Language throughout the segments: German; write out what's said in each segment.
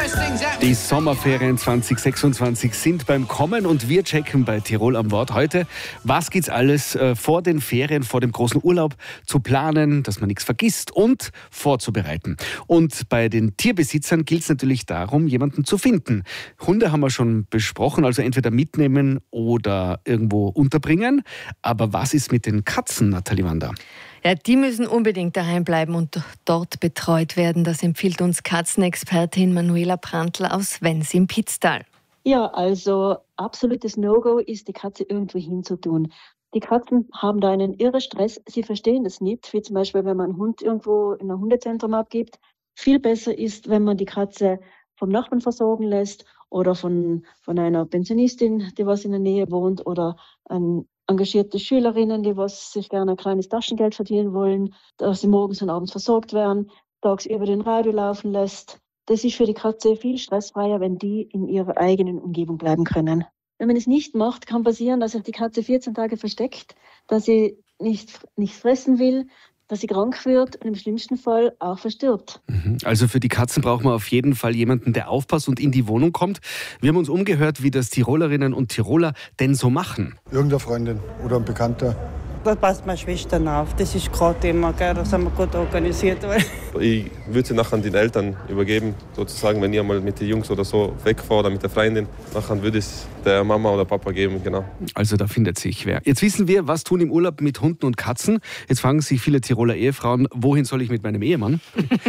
Die Sommerferien 2026 sind beim Kommen und wir checken bei Tirol am Wort heute, was gibt's alles vor den Ferien, vor dem großen Urlaub zu planen, dass man nichts vergisst und vorzubereiten. Und bei den Tierbesitzern gilt es natürlich darum, jemanden zu finden. Hunde haben wir schon besprochen, also entweder mitnehmen oder irgendwo unterbringen. Aber was ist mit den Katzen, Nathalie Wander? Ja, die müssen unbedingt daheim bleiben und dort betreut werden. Das empfiehlt uns Katzenexpertin Manuela Prantl aus Wens im Pitztal. Ja, also absolutes No-Go ist, die Katze irgendwo hinzutun. Die Katzen haben da einen irren Stress. Sie verstehen das nicht, wie zum Beispiel, wenn man einen Hund irgendwo in ein Hundezentrum abgibt. Viel besser ist, wenn man die Katze vom Nachbarn versorgen lässt oder von einer Pensionistin, die was in der Nähe wohnt, oder engagierte Schülerinnen, die was sich gerne ein kleines Taschengeld verdienen wollen, dass sie morgens und abends versorgt werden, tagsüber den Radio laufen lässt. Das ist für die Katze viel stressfreier, wenn die in ihrer eigenen Umgebung bleiben können. Wenn man es nicht macht, kann passieren, dass sich die Katze 14 Tage versteckt, dass sie nicht fressen will, dass sie krank wird und im schlimmsten Fall auch verstirbt. Also für die Katzen braucht man auf jeden Fall jemanden, der aufpasst und in die Wohnung kommt. Wir haben uns umgehört, wie das Tirolerinnen und Tiroler denn so machen. Irgendeine Freundin oder ein Bekannter. Da passt meine Schwester auf. Das ist gerade immer, gell? Das haben wir gut organisiert. Ich würde sie nachher an den Eltern übergeben, sozusagen, wenn ich einmal mit den Jungs oder so wegfahre oder mit der Freundin. Nachher würde ich es der Mama oder Papa geben, genau. Also da findet sich wer. Jetzt wissen wir, was tun im Urlaub mit Hunden und Katzen. Jetzt fragen sich viele Tiroler Ehefrauen, wohin soll ich mit meinem Ehemann?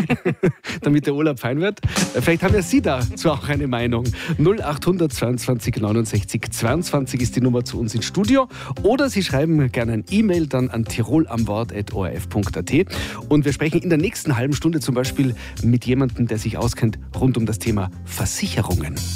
Damit der Urlaub fein wird. Vielleicht haben ja Sie dazu auch eine Meinung. 0800 22 69 22 ist die Nummer zu uns ins Studio. Oder Sie schreiben gerne ein E-Mail dann an tirolamwort@orf.at. Und wir sprechen in der nächsten halben Stunde zum Beispiel mit jemandem, der sich auskennt rund um das Thema Versicherungen.